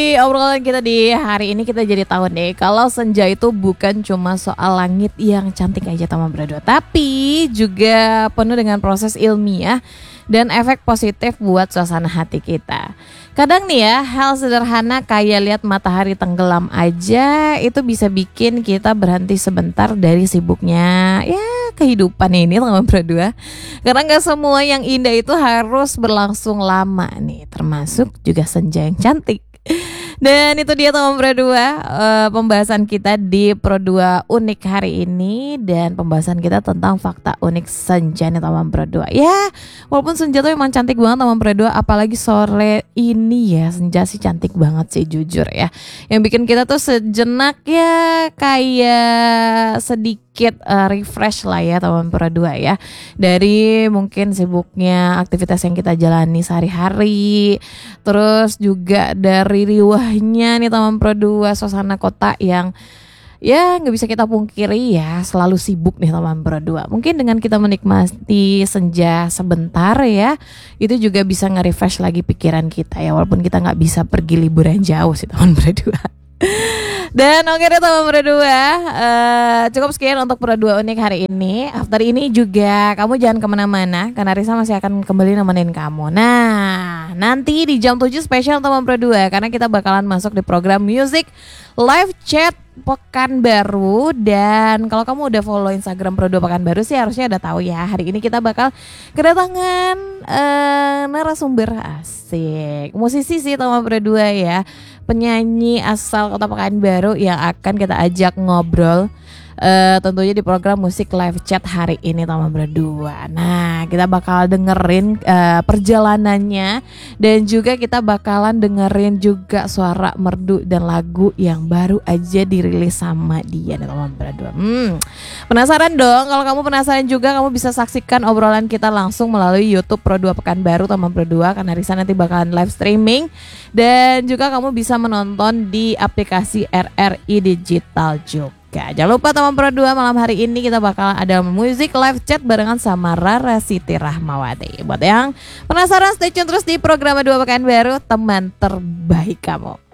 Di obrolan kita di hari ini kita jadi tahu nih kalau senja itu bukan cuma soal langit yang cantik aja teman berdua, tapi juga penuh dengan proses ilmiah dan efek positif buat suasana hati kita. Kadang nih ya, hal sederhana kayak lihat matahari tenggelam aja itu bisa bikin kita berhenti sebentar dari sibuknya ya kehidupan ini teman berdua. Karena gak semua yang indah itu harus berlangsung lama nih, termasuk juga senja yang cantik. Dan itu dia teman berdua, pembahasan kita di Pro2 Unik hari ini. Dan pembahasan kita tentang fakta unik senja nih teman berdua. Ya walaupun senja tuh emang cantik banget teman berdua, apalagi sore ini ya, senja sih cantik banget sih jujur ya. Yang bikin kita tuh sejenak ya kayak sedikit refresh lah ya teman berdua ya. Dari mungkin sibuknya aktivitas yang kita jalani sehari-hari, terus juga dari riwahnya nih teman Pro2 suasana kota yang ya nggak bisa kita pungkiri ya selalu sibuk nih teman Pro2. Mungkin dengan kita menikmati senja sebentar ya, itu juga bisa nge-refresh lagi pikiran kita ya, walaupun kita nggak bisa pergi liburan jauh sih teman Pro2. Dan oke deh teman Pro2, cukup sekian untuk Pro2 Unik hari ini. After ini juga kamu jangan kemana-mana, karena Risa masih akan kembali nemenin kamu. Nah nanti di jam 7 spesial teman Pro2, karena kita bakalan masuk di program Music Live Chat Pekanbaru. Dan kalau kamu udah follow Instagram Pro2 Pekanbaru sih harusnya udah tahu ya, hari ini kita bakal kedatangan narasumber asik, musisi sih teman Pro2 ya, penyanyi asal kota Pekanbaru yang akan kita ajak ngobrol tentunya di program Musik Live Chat hari ini teman berdua. Nah kita bakal dengerin perjalanannya, dan juga kita bakalan dengerin juga suara merdu dan lagu yang baru aja dirilis sama dia nih teman berdua. Penasaran dong? Kalau kamu penasaran juga, kamu bisa saksikan obrolan kita langsung melalui YouTube Pro2 Pekanbaru teman berdua, karena Risa nanti bakalan live streaming. Dan juga kamu bisa menonton di aplikasi RRI Digital juga. Jangan lupa teman Pro2, malam hari ini kita bakal ada musik live chat barengan sama Rara Siti Rahmawati. Buat yang penasaran, stay tune terus di program 2 Pekanbaru, teman terbaik kamu.